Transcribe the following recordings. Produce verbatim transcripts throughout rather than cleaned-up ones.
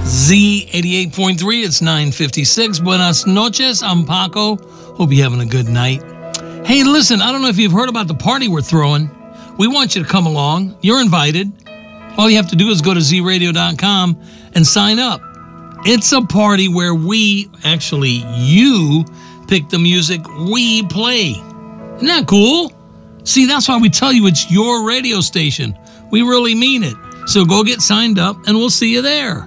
Z eighty-eight point three, it's nine fifty-six. Buenas noches, I'm Paco. Hope you're having a good night. Hey, listen, I don't know if you've heard about the party we're throwing. We want you to come along. You're invited. All you have to do is go to z radio dot com and sign up. It's a party where we, actually you, pick the music we play. Isn't that cool? See, that's why we tell you it's your radio station. We really mean it. So go get signed up and we'll see you there.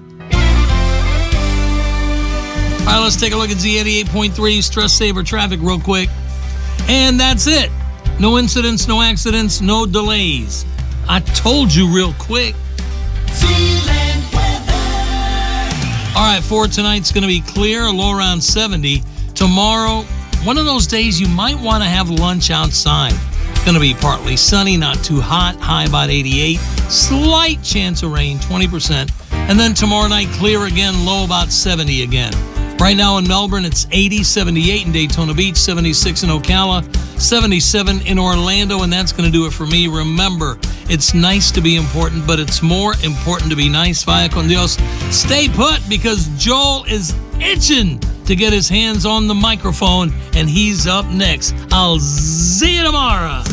All right, let's take a look at Z eighty-eight point three Stress Saver Traffic real quick. And that's it. No incidents, no accidents, no delays. I told you real quick. Zealand weather. All right, for tonight's going to be clear, a low around seventy. Tomorrow, one of those days you might want to have lunch outside. It's going to be partly sunny, not too hot, high about eighty-eight. Slight chance of rain, twenty percent. And then tomorrow night, clear again, low about seventy again. Right now in Melbourne, it's eighty, seventy-eight in Daytona Beach, seventy-six in Ocala, seventy-seven in Orlando, and that's going to do it for me. Remember, it's nice to be important, but it's more important to be nice. Vaya con Dios. Stay put, because Joel is itching to get his hands on the microphone, and he's up next. I'll see you tomorrow.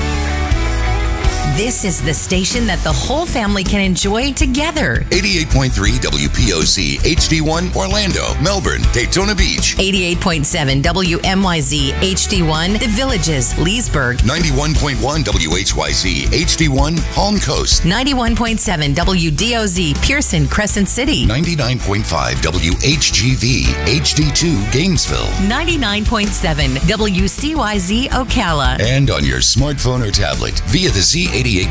This is the station that the whole family can enjoy together. eighty-eight point three W P O C H D one Orlando, Melbourne, Daytona Beach. eighty-eight point seven W M Y Z H D one The Villages, Leesburg. ninety-one point one W H Y Z H D one Palm Coast. ninety-one point seven W D O Z Pearson, Crescent City. ninety-nine point five W H G V H D two Gainesville. ninety-nine point seven W C Y Z Ocala. And on your smartphone or tablet via the Z eighty-eight